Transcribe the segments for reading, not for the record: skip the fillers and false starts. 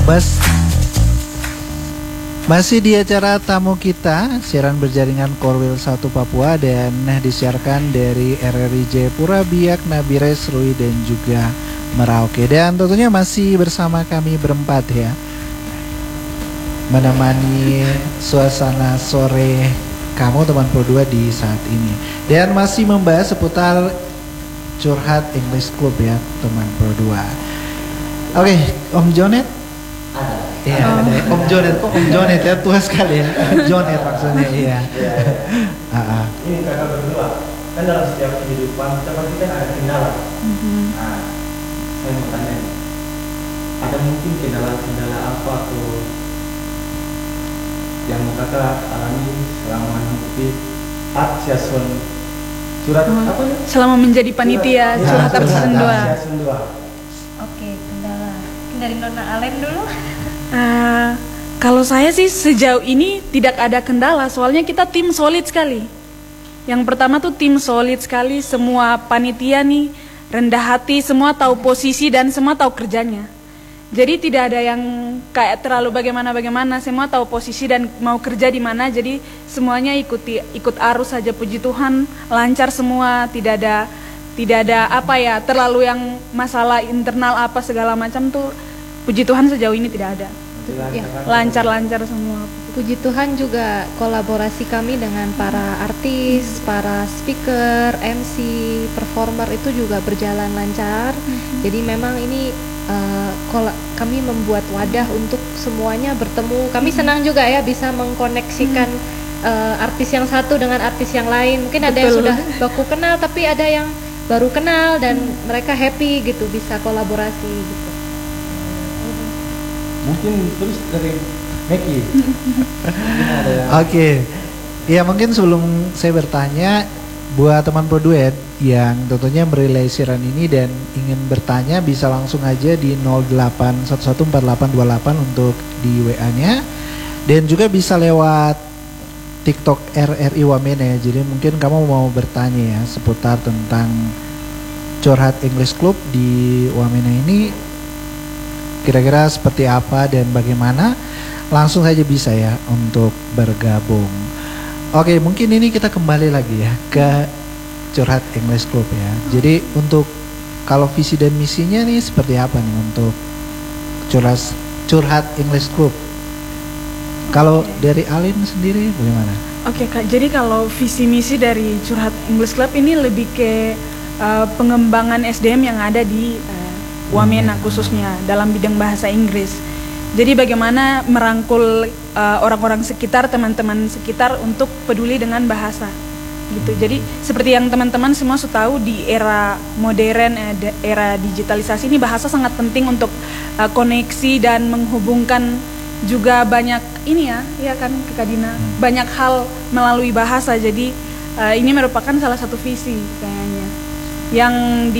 Mas, masih di acara tamu kita, siaran berjaringan Korwil 1 Papua dan disiarkan dari RRI Jayapura, Biak, Nabires, Rui dan juga Merauke. Dan tentunya masih bersama kami berempat ya, menemani suasana sore kamu teman Pro 2 di saat ini. Dan masih membahas seputar curhat English Club ya teman Pro 2. Oke, Om Jonet. Iya, ada Om Jonet, kok Om Jonet ya, tua sekali ya. Jonet maksudnya, iya. Ini kakak berdua, kan dalam setiap kehidupan kita pasti kan ada kendala. Nah, saya mau tanya, ada mungkin kendala-kendala apa atau yang kakak alami selama mengikuti Aksiason curhat apa ya? Selama menjadi panitia curhat Aksiason 2. Oke, kendala. Dari Nona Alem dulu. Kalau saya sih sejauh ini tidak ada kendala, soalnya kita tim solid sekali. Yang pertama tuh tim solid sekali, semua panitia nih rendah hati, semua tahu posisi dan semua tahu kerjanya. Jadi tidak ada yang kayak terlalu bagaimana, semua tahu posisi dan mau kerja di mana. Jadi semuanya ikut arus saja, puji Tuhan lancar semua, tidak ada apa ya terlalu yang masalah internal apa segala macam tuh. Puji Tuhan sejauh ini tidak ada. Ya. Lancar-lancar semua. Puji Tuhan juga kolaborasi kami dengan para artis, para speaker, MC, performer itu juga berjalan lancar. Jadi memang ini kami membuat wadah untuk semuanya bertemu. Kami senang juga ya bisa mengkoneksikan artis yang satu dengan artis yang lain. Mungkin ada yang sudah baku kenal, tapi ada yang baru kenal dan mereka happy gitu bisa kolaborasi gitu. Mungkin terus dari Meki. Oke. Ya mungkin sebelum saya bertanya, buat teman Pro Duet yang tentunya merelay siaran ini dan ingin bertanya bisa langsung aja di 08114828 untuk di WA-nya, dan juga bisa lewat TikTok RRI Wamena ya. Jadi mungkin kamu mau bertanya ya seputar tentang curhat English Club di Wamena ini kira-kira seperti apa dan bagaimana, langsung saja bisa ya untuk bergabung. Oke, mungkin ini kita kembali lagi ya ke curhat English Club ya. Jadi untuk kalau visi dan misinya nih seperti apa nih untuk curhat English Club? Kalau dari Alin sendiri bagaimana? Oke Kak, jadi kalau visi misi dari curhat English Club ini lebih ke pengembangan SDM yang ada di Wamena khususnya dalam bidang bahasa Inggris. Jadi bagaimana merangkul orang-orang sekitar, teman-teman sekitar untuk peduli dengan bahasa gitu. Jadi seperti yang teman-teman semua sudah tahu, di era modern, era digitalisasi ini bahasa sangat penting untuk koneksi dan menghubungkan juga banyak ini ya kan Kak Dina, banyak hal melalui bahasa. Jadi ini merupakan salah satu visi kayaknya yang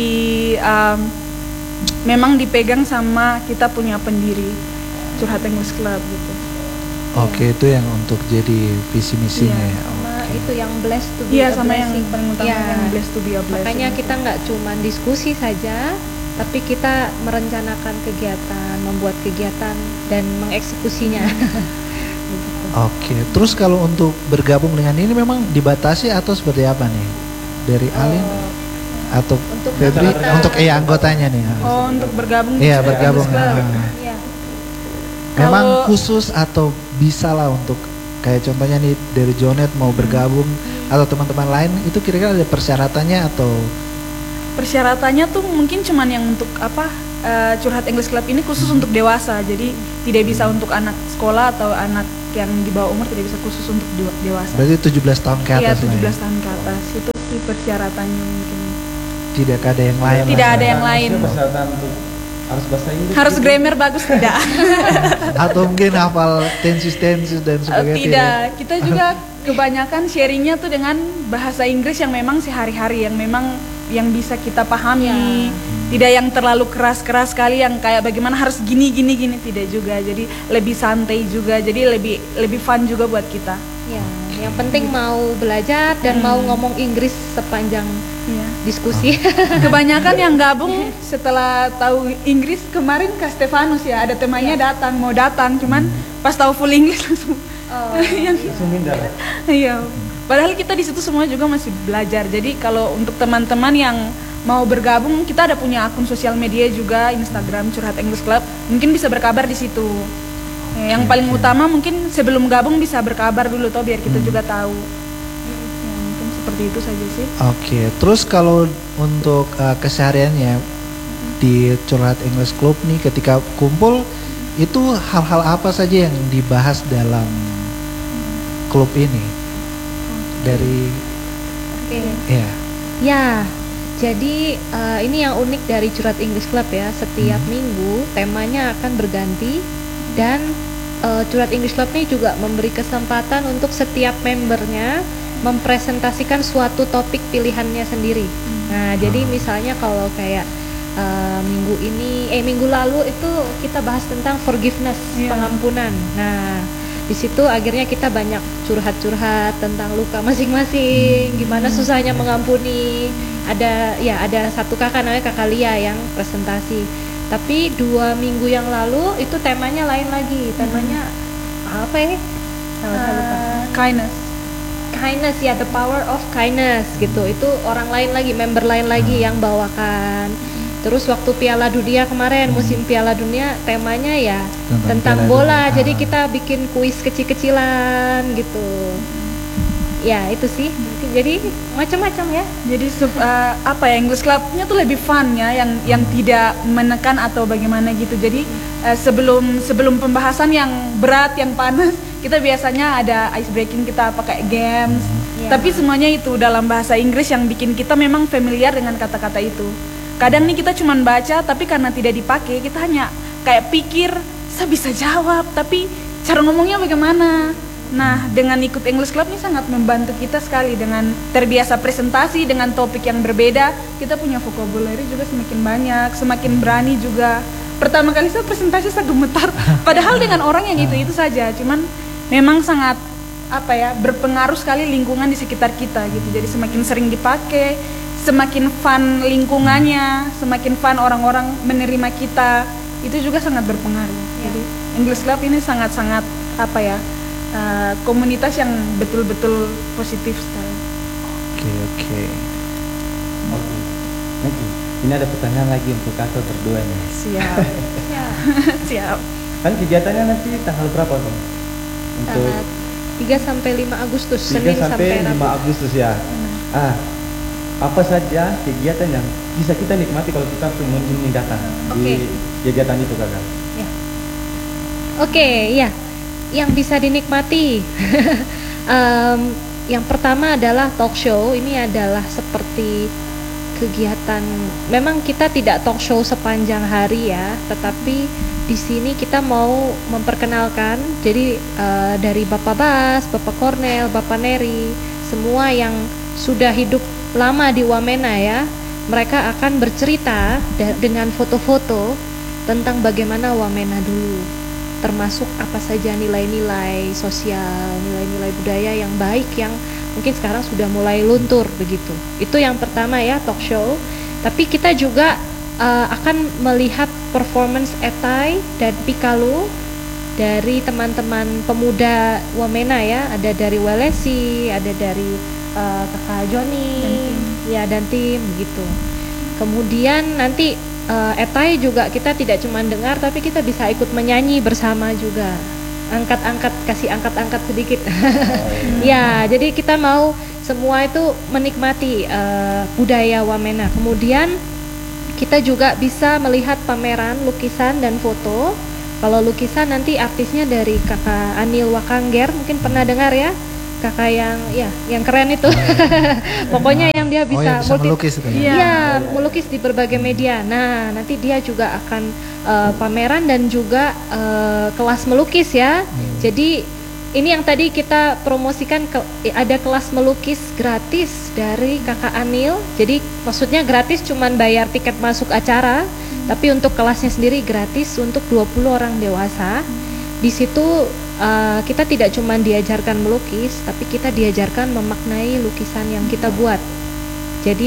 memang dipegang sama kita punya pendiri Curhat English Club gitu. Oke, itu yang untuk jadi visi misinya ya. Sama itu yang blessed to be Iya, a sama yang blessing. paling utama yang blessed to be a blessing. Makanya kita nggak cuma diskusi saja, tapi kita merencanakan kegiatan, membuat kegiatan dan mengeksekusinya. Oke, terus kalau untuk bergabung dengan ini memang dibatasi atau seperti apa nih dari Alin atau Febri untuk anggotanya nih? Oh, untuk bergabung? Iya, bergabung. Iya. Memang khusus atau bisa lah untuk kayak contohnya nih dari Jonet mau bergabung atau teman-teman lain, itu kira-kira ada persyaratannya atau? Persyaratannya tuh mungkin cuman yang untuk Curhat English Club ini khusus untuk dewasa, jadi tidak bisa untuk anak sekolah atau anak yang di bawah umur, tidak bisa khusus untuk dewasa. Berarti 17 tahun ke atas. Iya, 17 tahun ke atas itu sih persyaratannya mungkin. Tidak ada yang lain. Tidak ada yang lain. Persyaratan untuk harus bahasa Inggris. Harus grammar bagus tidak? Atau mungkin hafal tenses dan sebagainya. Tidak, kita juga kebanyakan sharingnya tuh dengan bahasa Inggris yang memang sehari-hari, yang memang yang bisa kita pahami. Tidak yang terlalu keras-keras sekali yang kayak bagaimana harus gini tidak juga. Jadi lebih santai juga. Jadi lebih fun juga buat kita. Ya, yang penting mau belajar dan mau ngomong Inggris sepanjang diskusi. Kebanyakan yang gabung setelah tahu Inggris kemarin ke Stefanus ya, ada temannya datang mau datang, cuman pas tahu full Inggris langsung Langsung minder. iya. Padahal kita di situ semua juga masih belajar. Jadi kalau untuk teman-teman yang mau bergabung, kita ada punya akun sosial media juga, Instagram Curhat English Club. Mungkin bisa berkabar di situ. Yang paling utama mungkin sebelum gabung bisa berkabar dulu toh biar kita juga tahu. Ya, mungkin seperti itu saja sih. Oke, terus kalau untuk kesehariannya di Curhat English Club nih ketika kumpul itu hal-hal apa saja yang dibahas dalam klub ini? Dari Oke. ya. Ya, jadi ini yang unik dari Curhat English Club ya. Setiap minggu temanya akan berganti dan Curhat English Club ini juga memberi kesempatan untuk setiap membernya mempresentasikan suatu topik pilihannya sendiri. Nah, jadi misalnya kalau kayak minggu lalu itu kita bahas tentang forgiveness, pengampunan. Nah, di situ akhirnya kita banyak curhat-curhat tentang luka masing-masing, gimana susahnya mengampuni. Ada satu kakak namanya Kakak Lia yang presentasi. Tapi 2 minggu yang lalu itu temanya lain lagi. Temanya apa ya? Kindness ya, the power of kindness gitu. Itu orang lain lagi, member lain lagi yang bawakan. Terus waktu Piala Dunia kemarin, musim Piala Dunia temanya ya tentang bola. Jadi kita bikin kuis kecil-kecilan gitu. Ya itu sih. Jadi macam-macam ya. Jadi English Club-nya tuh lebih fun ya, yang tidak menekan atau bagaimana gitu. Jadi sebelum pembahasan yang berat, yang panas, kita biasanya ada ice breaking, kita pakai games. Tapi semuanya itu dalam bahasa Inggris yang bikin kita memang familiar dengan kata-kata itu. Kadang nih kita cuman baca, tapi karena tidak dipakai, kita hanya kayak pikir, saya bisa jawab, tapi cara ngomongnya bagaimana? Nah, dengan ikut English Club ini sangat membantu kita sekali. Dengan terbiasa presentasi dengan topik yang berbeda, kita punya vocabulary juga semakin banyak, semakin berani juga. Pertama kali saya presentasi saya gemetar, padahal dengan orang yang itu saja. Cuman memang sangat berpengaruh sekali lingkungan di sekitar kita gitu. Jadi semakin sering dipakai, semakin fun lingkungannya, semakin fun orang-orang menerima kita, itu juga sangat berpengaruh. Jadi English Club ini sangat-sangat komunitas yang betul-betul positif sekali. Oke. Nanti ini ada pertanyaan lagi untuk kakak berdua nih. Siap. Siap. Kan kegiatannya nanti tanggal berapa tuh? Untuk Tanggal 3 sampai 5 Agustus, 3 Senin sampai 5 Rabu. Agustus ya. Apa saja kegiatan yang bisa kita nikmati kalau kita pengunjung datang di kegiatan itu kakak? Ya, yang bisa dinikmati. Yang pertama adalah talk show. Ini adalah seperti kegiatan. Memang kita tidak talk show sepanjang hari ya, tetapi di sini kita mau memperkenalkan. Jadi dari Bapak Bas, Bapak Cornel, Bapak Neri, semua yang sudah hidup lama di Wamena ya, mereka akan bercerita dengan foto-foto tentang bagaimana Wamena dulu, termasuk apa saja nilai-nilai sosial, nilai-nilai budaya yang baik yang mungkin sekarang sudah mulai luntur begitu. Itu yang pertama ya, talk show. Tapi kita juga akan melihat performance etai dan pikalu dari teman-teman pemuda Wamena ya, ada dari Welesi, ada dari Kakak Joni dan tim begitu. Kemudian nanti etai juga kita tidak cuma dengar, tapi kita bisa ikut menyanyi bersama juga. Kasih angkat sedikit. Ya, jadi kita mau semua itu menikmati budaya Wamena. Kemudian kita juga bisa melihat pameran lukisan dan foto. Kalau lukisan nanti artisnya dari Kakak Anil Wakangger, mungkin pernah dengar ya. Kakak yang keren itu. Pokoknya yang dia bisa melukis itu ya. Iya, melukis di berbagai media. Nah, nanti dia juga akan pameran dan juga kelas melukis ya. Jadi ini yang tadi kita promosikan, ada kelas melukis gratis dari Kakak Anil. Jadi maksudnya gratis, cuman bayar tiket masuk acara, tapi untuk kelasnya sendiri gratis untuk 20 orang dewasa. Di situ kita tidak cuma diajarkan melukis, tapi kita diajarkan memaknai lukisan yang kita buat. Jadi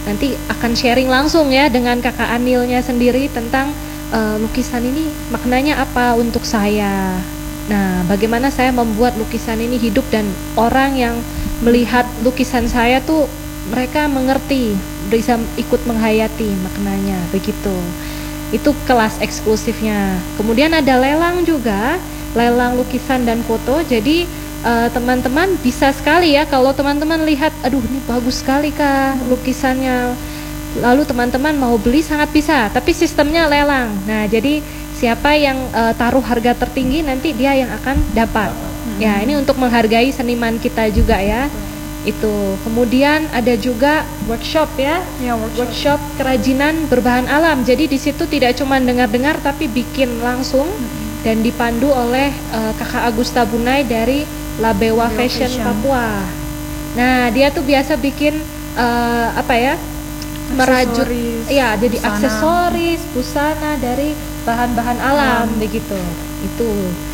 nanti akan sharing langsung ya dengan Kakak Anilnya sendiri tentang lukisan ini maknanya apa untuk saya. Nah, bagaimana saya membuat lukisan ini hidup dan orang yang melihat lukisan saya tuh mereka mengerti, bisa ikut menghayati maknanya begitu. Itu kelas eksklusifnya. Kemudian ada lelang juga, lelang lukisan dan foto. Jadi teman-teman bisa sekali ya kalau teman-teman lihat, aduh ini bagus sekali Kak lukisannya. Lalu teman-teman mau beli sangat bisa, tapi sistemnya lelang. Nah, jadi siapa yang taruh harga tertinggi nanti dia yang akan dapat. Ya, ini untuk menghargai seniman kita juga ya. Itu. Kemudian ada juga workshop ya. Ya, Workshop kerajinan berbahan alam. Jadi di situ tidak cuma dengar-dengar tapi bikin langsung dan dipandu oleh Kakak Agusta Bunai dari Labewa Fashion Papua. Nah, dia tuh biasa bikin apa ya? Merajut ya, jadi busana. aksesoris, busana dari bahan-bahan alam begitu. Itu.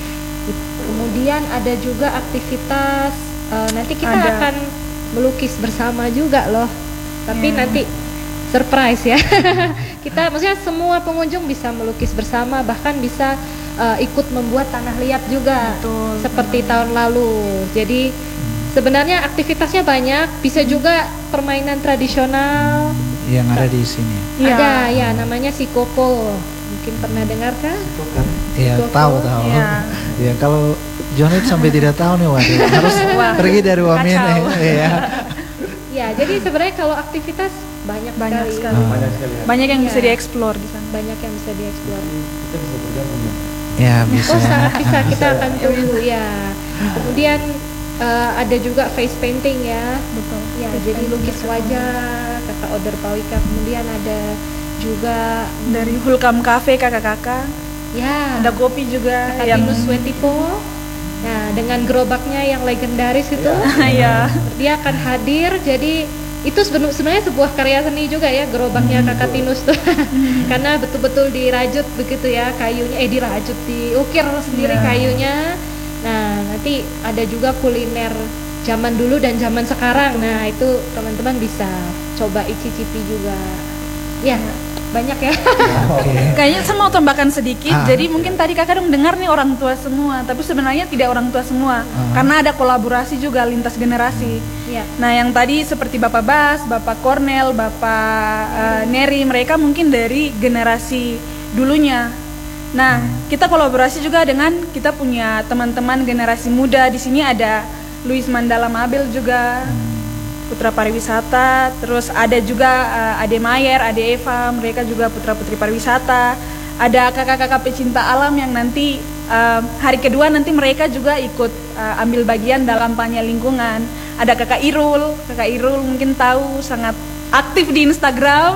Kemudian ada juga aktivitas nanti kita akan melukis bersama juga loh. Tapi nanti surprise ya. Kita maksudnya semua pengunjung bisa melukis bersama, bahkan bisa ikut membuat tanah liat juga. Betul, seperti tahun lalu. Jadi sebenarnya aktivitasnya banyak, bisa juga permainan tradisional yang ada di sini. Ya. ada ya, namanya Sikoko. Mungkin pernah dengar kan? Iya, tahu. Ya. Ya, kalau Jonit sampai tidak tahu nih, waduh, harus pergi dari Wamena. Iya. Ya, jadi sebenarnya kalau aktivitas banyak Banyak sekali. sekali. Banyak sekali ya. Banyak yang bisa Iya. dieksplor di sana. Banyak yang bisa dieksplor. Kita bisa bergabung ya. Ya, bisa. Oh, sangat bisa, kita akan tunggu ya. Kemudian ada juga face painting ya. Betul. Ya, jadi lukis wajah Kakak Oder Pawika. Kemudian ada juga Dari Hulkam Cafe kakak-kakak. ya Ada kopi juga Kakak yang Tinus Wetipo. Nah, dengan gerobaknya yang legendaris itu, ya. dia akan hadir. Jadi itu sebenarnya sebuah karya seni juga ya, gerobaknya Kakak Tinus tuh. Karena betul-betul dirajut begitu ya kayunya, dirajut, diukir sendiri Iya. kayunya. Nah, nanti ada juga kuliner zaman dulu dan zaman sekarang. Nah, itu teman-teman bisa coba icicipi juga. Ya, banyak ya. Oke. Kayaknya saya mau tambahkan sedikit. Ah. Jadi mungkin tadi kakak dong dengar nih orang tua semua, tapi sebenarnya tidak orang tua semua, karena ada kolaborasi juga lintas generasi. Ya. Nah, yang tadi seperti Bapak Bas, Bapak Cornel, Bapak Neri, mereka mungkin dari generasi dulunya. Nah, kita kolaborasi juga dengan kita punya teman-teman generasi muda. Di sini ada Luis Mandala Mabel juga, putra pariwisata. Terus ada juga Ade Mayer, Ade Eva, mereka juga putra-putri pariwisata. Ada kakak-kakak pecinta alam yang nanti hari kedua nanti mereka juga ikut ambil bagian dalam kampanye lingkungan. Ada kakak Irul mungkin tahu, sangat aktif di Instagram.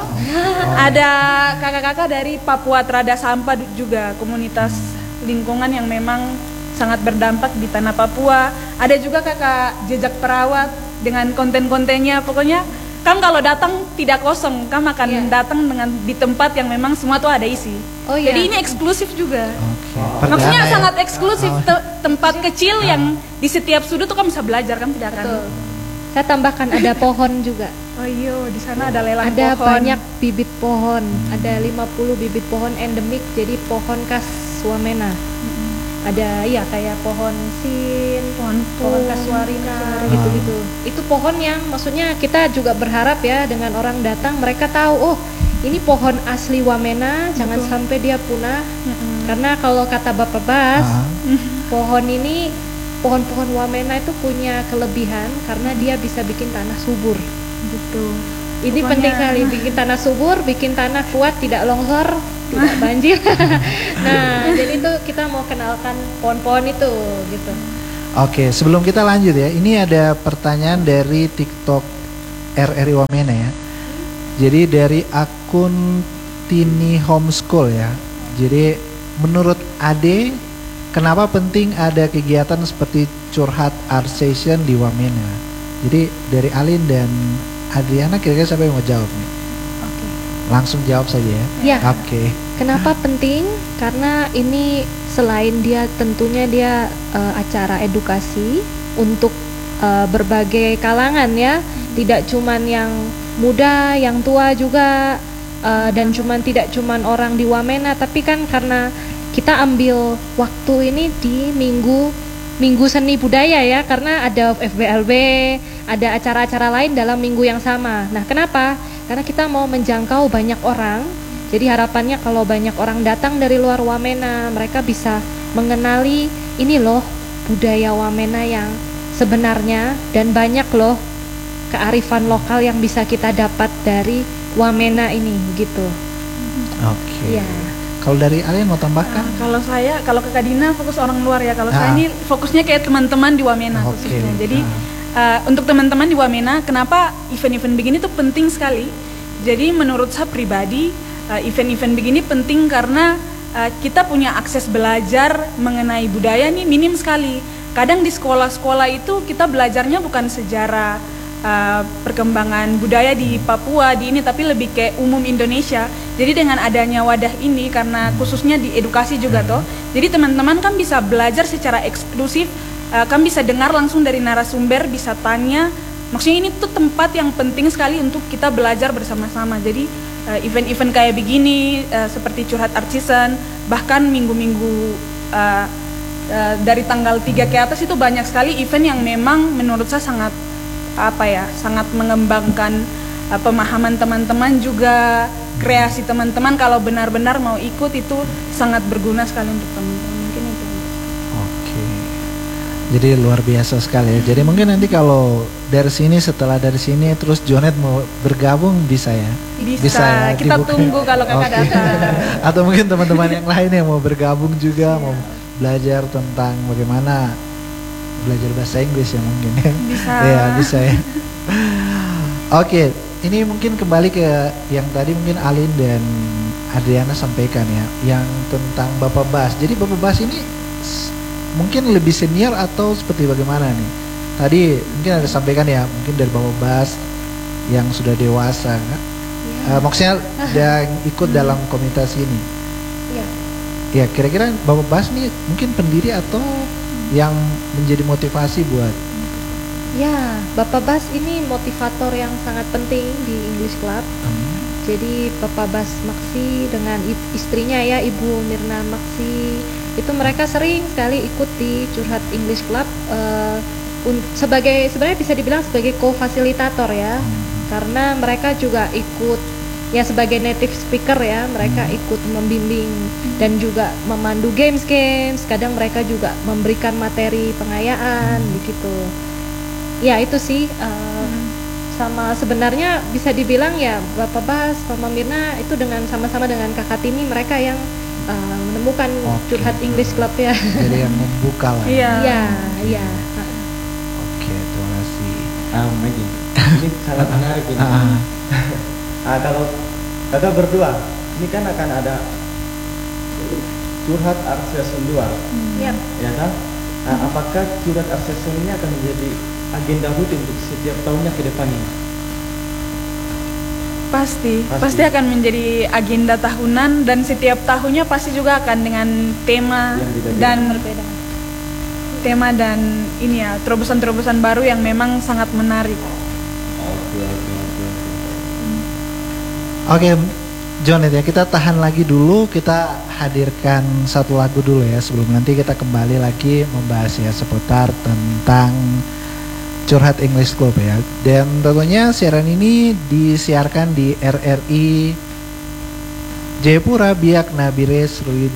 Ada kakak-kakak dari Papua Trada Sampah juga, komunitas lingkungan yang memang sangat berdampak di tanah Papua. Ada juga kakak Jejak Perawat dengan konten-kontennya. Pokoknya kamu kalau datang tidak kosong, kamu akan datang dengan di tempat yang memang semua tuh ada isi. Oh, iya. Jadi ini eksklusif juga. Oke. Maksudnya Perdana ya? sangat eksklusif, tempat kecil yang di setiap sudut tuh kamu bisa belajar, kamu tidak akan. Betul. Saya tambahkan ada pohon juga. Oh iya, di sana ada lelang Ada pohon. banyak bibit pohon. Ada 50 bibit pohon endemik, jadi pohon khas Wamena. Ada ya kayak pohon sin, pohon kasuarina gitu-gitu. Itu pohon yang maksudnya kita juga berharap ya dengan orang datang mereka tahu, oh ini pohon asli Wamena, jangan sampai dia punah. Karena kalau kata Bapak Bas, pohon-pohon Wamena itu punya kelebihan karena dia bisa bikin tanah subur. Gitu. Ini Pokoknya- penting sekali, bikin tanah subur, bikin tanah kuat, tidak longsor, tidak banjir. Nah, jadi itu kita mau kenalkan pohon-pohon itu gitu. Oke, sebelum kita lanjut ya, ini ada pertanyaan dari TikTok RRI Wamena ya. Jadi dari akun Tini Homeschool ya. Jadi menurut Ade, kenapa penting ada kegiatan seperti curhat art session di Wamena? Jadi dari Alin dan Adriana, kira-kira siapa yang mau jawab nih? Oke. Langsung jawab saja ya. Ya. Oke. Kenapa penting? Karena ini selain dia tentunya dia acara edukasi untuk berbagai kalangan ya, tidak cuman yang muda, yang tua juga, dan tidak cuman orang di Wamena, tapi kan karena kita ambil waktu ini di minggu seni budaya ya, karena ada FBLB, ada acara-acara lain dalam minggu yang sama. Nah, kenapa? Karena kita mau menjangkau banyak orang. Jadi harapannya kalau banyak orang datang dari luar Wamena, mereka bisa mengenali ini loh budaya Wamena yang sebenarnya, dan banyak loh kearifan lokal yang bisa kita dapat dari Wamena ini gitu. Oke. Ya. Kalau dari Alin mau tambahkan? Kalau Kakak Dina fokus orang luar ya. Kalau Ah. saya ini fokusnya kayak teman-teman di Wamena Oke. khususnya. Jadi untuk teman-teman di Wamena, kenapa event-event begini tuh penting sekali? Jadi menurut saya pribadi, event-event begini penting karena kita punya akses belajar mengenai budaya nih minim sekali. Kadang di sekolah-sekolah itu kita belajarnya bukan sejarah perkembangan budaya di Papua di ini, tapi lebih kayak umum Indonesia. Jadi dengan adanya wadah ini, karena khususnya di edukasi juga toh, jadi teman-teman kan bisa belajar secara eksklusif, kan bisa dengar langsung dari narasumber, bisa tanya. Maksudnya ini tuh tempat yang penting sekali untuk kita belajar bersama-sama. Jadi event-event kayak begini, seperti Curhat Art Season, bahkan minggu-minggu dari tanggal 3 ke atas itu banyak sekali event yang memang menurut saya sangat mengembangkan pemahaman teman-teman, juga kreasi teman-teman. Kalau benar-benar mau ikut itu sangat berguna sekali untuk teman-teman. Mungkin itu. Oke. Jadi luar biasa sekali ya. Jadi mungkin nanti kalau setelah dari sini terus Jonet mau bergabung bisa ya? Bisa ya, kita dibuka. tunggu kalau kakak Oke. datang. Atau mungkin teman-teman yang lain yang mau bergabung juga, mau belajar tentang bagaimana belajar bahasa Inggris ya mungkin ya. Bisa. Iya, bisa ya. Oke, ini mungkin kembali ke yang tadi mungkin Alin dan Adriana sampaikan ya, yang tentang Bapak Bas. Jadi Bapak Bas ini mungkin lebih senior atau seperti bagaimana nih? Tadi mungkin ada sampaikan ya, mungkin dari Bapak Bas yang sudah dewasa kan? Maksudnya yang ikut dalam komunitas ini. Iya. Ya, kira-kira Bapak Bas nih mungkin pendiri atau yang menjadi motivasi buat? Ya, Bapak Bas ini motivator yang sangat penting di English Club. Jadi Bapak Bas Maksi dengan istrinya ya, Ibu Mirna Maksi, itu mereka sering sekali ikut di Curhat English Club sebenarnya bisa dibilang sebagai co-fasilitator ya, karena mereka juga ikut ya sebagai native speaker ya, mereka ikut membimbing dan juga memandu games. Kadang mereka juga memberikan materi pengayaan begitu. Ya itu sih sama sebenarnya bisa dibilang ya Bapak Bas, Mama Mirna itu dengan sama-sama dengan Kakak Tini, mereka yang menemukan Curhat English Club ya. Jadi yang membuka lah. Iya. Iya. Oke, terima kasih. Maggie, ini sangat menarik ini. Kalau kakak berdua, ini kan akan ada Curhat Art Season 2, Iya. ya kan? Nah, apakah Curhat Art Season ini akan menjadi agenda rutin untuk setiap tahunnya ke depannya? Pasti akan menjadi agenda tahunan, dan setiap tahunnya pasti juga akan dengan tema Yang beda-beda. dan tema dan ini ya, terobosan-terobosan baru yang memang sangat menarik. Oke, Jonet ya, kita tahan lagi dulu, kita hadirkan satu lagu dulu ya sebelum nanti kita kembali lagi membahas ya seputar tentang Curhat English Club ya. Dan tentunya siaran ini disiarkan di RRI Jayapura Biak Nabire Sri